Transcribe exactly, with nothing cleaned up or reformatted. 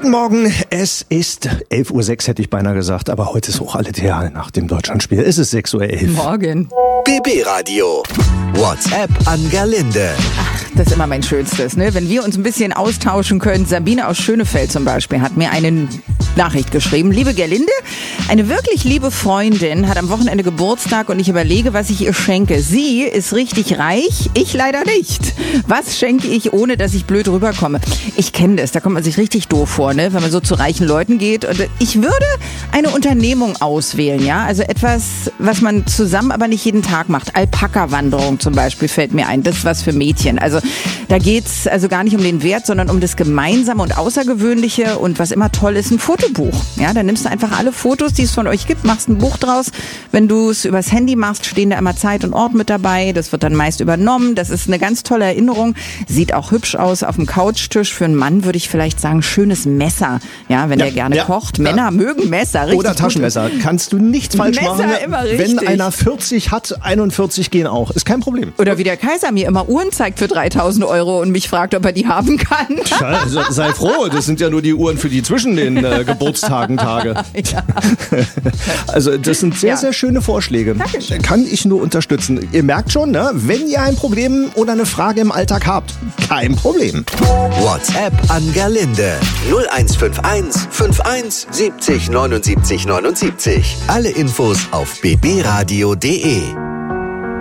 Guten Morgen, es ist elf Uhr sechs, hätte ich beinahe gesagt, aber heute ist hoch alle Theater nach dem Deutschlandspiel. Es ist sechs Uhr elf. Morgen. B B-Radio. WhatsApp an Gerlinde. Ach, das ist immer mein Schönstes, ne? Wenn wir uns ein bisschen austauschen können. Sabine aus Schönefeld zum Beispiel hat mir eine Nachricht geschrieben. Liebe Gerlinde, eine wirklich liebe Freundin hat am Wochenende Geburtstag und ich überlege, was ich ihr schenke. Sie ist richtig reich, ich leider nicht. Was schenke ich, ohne dass ich blöd rüberkomme? Ich kenne das, da kommt man sich richtig doof vor, ne? Wenn man so zu reichen Leuten geht. Und ich würde eine Unternehmung auswählen, ja? Also etwas, was man zusammen aber nicht jeden Tag macht. Alpaka-Wanderung zum Beispiel fällt mir ein. Das ist was für Mädchen. Also da geht's also gar nicht um den Wert, sondern um das Gemeinsame und Außergewöhnliche. Und was immer toll ist, ein Fotobuch. Ja, da nimmst du einfach alle Fotos, die es von euch gibt, machst ein Buch draus. Wenn du es übers Handy machst, stehen da immer Zeit und Ort mit dabei. Das wird dann meist übernommen. Das ist eine ganz tolle Erinnerung. Sieht auch hübsch aus auf dem Couchtisch. Für einen Mann würde ich vielleicht sagen, schönes Messer. Ja, wenn Ja, der gerne ja, kocht. ja. Männer mögen Messer. Richtig Oder Taschenmesser. gut. Kannst du nichts falsch Messer machen. immer Wenn richtig. einer vierzig hat, einundvierzig gehen auch. Ist kein Problem. Oder wie der Kaiser mir immer Uhren zeigt für dreitausend Euro und mich fragt, ob er die haben kann. Ja, sei- sei froh, das sind ja nur die Uhren für die zwischen den äh, Geburtstagen Tage. Ja. Also das sind sehr, Ja. sehr schöne Vorschläge. Dankeschön. Kann ich nur unterstützen. Ihr merkt schon, ne? Wenn ihr ein Problem oder eine Frage im Alltag habt, kein Problem. WhatsApp an Gerlinde. null eins fünf eins fünfundfünfzig siebzig neunundsiebzig neunundsiebzig. Alle Infos auf b b radio punkt d e.